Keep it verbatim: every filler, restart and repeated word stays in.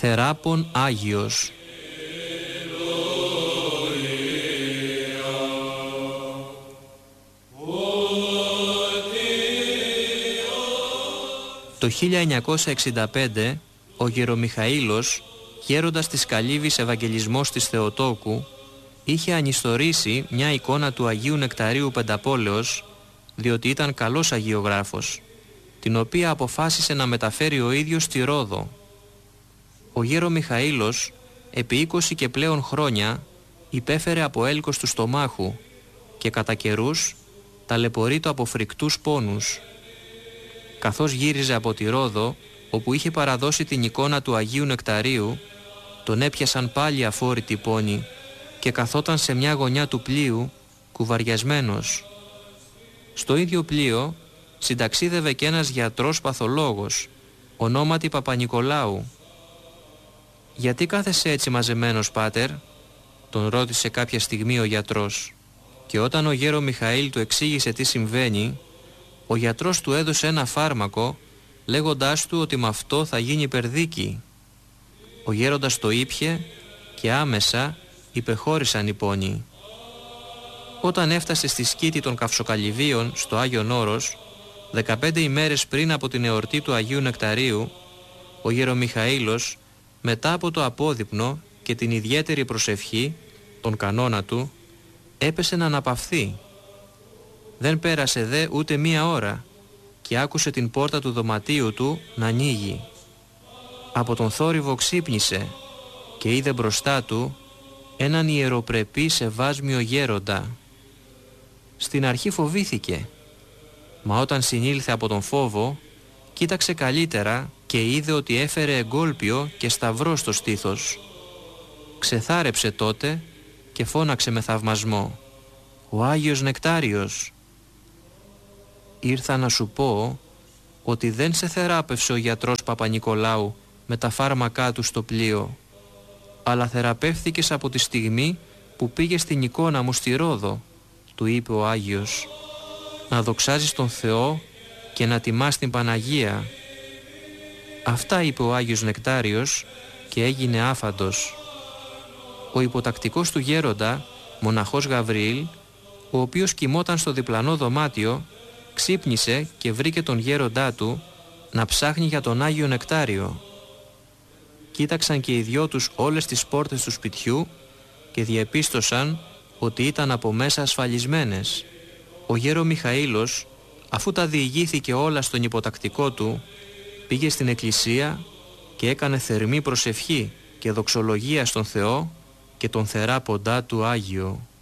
Θεράπων Άγιος. Το χίλια εννιακόσια εξήντα πέντε ο Γερομιχαήλος, γέροντας της Καλύβης Ευαγγελισμός της Θεοτόκου, είχε ανιστορήσει μια εικόνα του Αγίου Νεκταρίου Πενταπόλεως, διότι ήταν καλός αγιογράφος, την οποία αποφάσισε να μεταφέρει ο ίδιος στη Ρόδο. Ο Γερομιχαήλος επί είκοσι και πλέον χρόνια υπέφερε από έλκος του στομάχου και κατά καιρούς ταλαιπωρείτο από φρικτούς πόνους. Καθώς γύριζε από τη Ρόδο, όπου είχε παραδώσει την εικόνα του Αγίου Νεκταρίου, τον έπιασαν πάλι αφόρητοι πόνοι και καθόταν σε μια γωνιά του πλοίου, κουβαριασμένος. Στο ίδιο πλοίο συνταξίδευε και ένας γιατρός παθολόγος, ονόματι Παπανικολάου. «Γιατί κάθεσαι έτσι μαζεμένος, πάτερ?» τον ρώτησε κάποια στιγμή ο γιατρός. Και όταν ο γέρο Μιχαήλ του εξήγησε τι συμβαίνει, ο γιατρός του έδωσε ένα φάρμακο, λέγοντάς του ότι με αυτό θα γίνει περδίκη. Ο γέροντας το ήπιε και άμεσα υπεχώρησαν οι πόνοι. Όταν έφτασε στη σκήτη των Καυσοκαλυβίων στο Άγιον Όρος, δεκαπέντε ημέρες πριν από την εορτή του Αγίου Νεκταρίου, ο Γερομιχαήλος, μετά από το απόδειπνο και την ιδιαίτερη προσευχή, τον κανόνα του, έπεσε να αναπαυθεί. Δεν πέρασε δε ούτε μία ώρα και άκουσε την πόρτα του δωματίου του να ανοίγει. Από τον θόρυβο ξύπνησε και είδε μπροστά του έναν ιεροπρεπή σεβάσμιο γέροντα. Στην αρχή φοβήθηκε, μα όταν συνήλθε από τον φόβο, κοίταξε καλύτερα και είδε ότι έφερε εγκόλπιο και σταυρό στο στήθος. Ξεθάρεψε τότε και φώναξε με θαυμασμό: «Ο Άγιος Νεκτάριος!» «Ήρθα να σου πω ότι δεν σε θεράπευσε ο γιατρός Παπανικολάου με τα φάρμακά του στο πλοίο, αλλά θεραπεύθηκες από τη στιγμή που πήγες στην εικόνα μου στη Ρόδο», του είπε ο Άγιος, «να δοξάζεις τον Θεό και να τιμάς την Παναγία». Αυτά είπε ο Άγιος Νεκτάριος και έγινε άφαντος. Ο υποτακτικός του γέροντα, μοναχός Γαβριήλ, ο οποίος κοιμόταν στο διπλανό δωμάτιο, ξύπνησε και βρήκε τον γέροντά του να ψάχνει για τον Άγιο Νεκτάριο. Κοίταξαν και οι δυο τους όλες τις πόρτες του σπιτιού και διεπίστωσαν ότι ήταν από μέσα ασφαλισμένες. Ο γέρο Μιχαήλος, αφού τα διηγήθηκε όλα στον υποτακτικό του, πήγε στην εκκλησία και έκανε θερμή προσευχή και δοξολογία στον Θεό και τον θεράποντά του Άγιο.